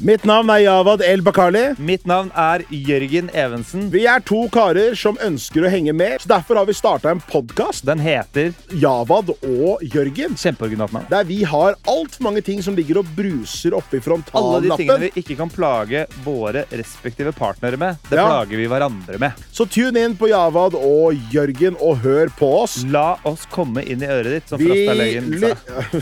Mitt navn Javad El-Bakali. Mitt navn Jørgen Evensen. Vi 2 karer som ønsker å henge med, så derfor har vi startet en podcast. Den heter Javad og Jørgen. Kjempeoriginalt navn. Der vi har alt for mange ting som ligger og bruser oppi frontallappen. Alle de tingene vi ikke kan plage våre respektive partnere med, det plager vi hverandre med. Så tune inn på Javad og Jørgen og hør på oss. La oss komme inn i øret ditt, som Frastalegen sa.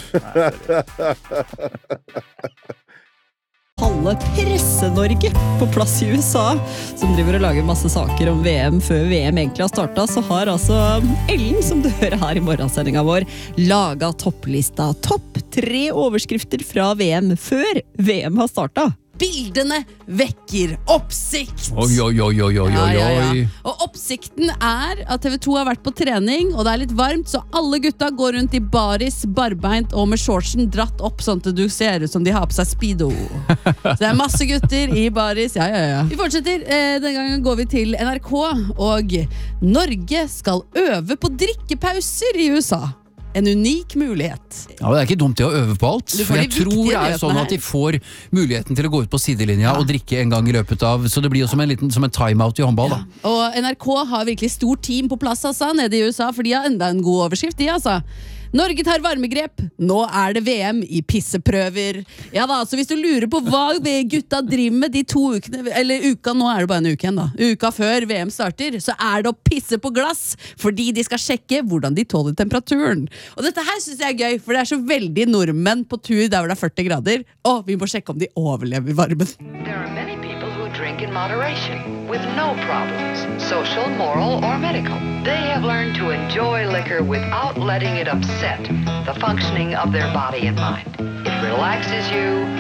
Halve Presse-Norge på plass i USA, som driver og lager masse saker om VM før VM egentlig har startet, så har altså Ellen, som du hører her i morgensendingen vår, laget topplista. Topp 3 overskrifter fra VM før VM har startet. Bildene vekker oppsikt. Oi. Og oppsikten at TV 2 har vært på trening, og det litt varmt, så alle gutta går rundt i baris, barbeint og med shortsen dratt opp, sånn at du ser ut som de har på seg speedo. Så det masse gutter i baris, ja. Vi fortsetter, denne gangen går vi til NRK, og Norge skal øve på drikkepauser i USA. En unik mulighet. Ja, det ikke dumt det å øve på alt. For jeg tror det sånn at de får muligheten til å gå ut på sidelinja og drikke en gang i løpet av, så det blir jo som en timeout i håndball. Da. Og NRK har virkelig stort team på plass nede i USA, for de har enda en god overskrift, Norge tar varmegrep, nå det VM i pisseprøver. Ja da, så hvis du lurer på hva gutta driver med de 2 ukene, eller uka, nå det bare en uke igjen da, uka før VM starter, så det å pisse på glass, fordi de skal sjekke hvordan de tåler temperaturen. Og dette her synes jeg gøy, for det så veldig nordmenn på tur der hvor det 40 grader, og vi må sjekke om de overlever varmen. There are many people who drink in moderation, with no problems, social, moral, or medical. They have learned to enjoy liquor without letting it upset the functioning of their body and mind. It relaxes you,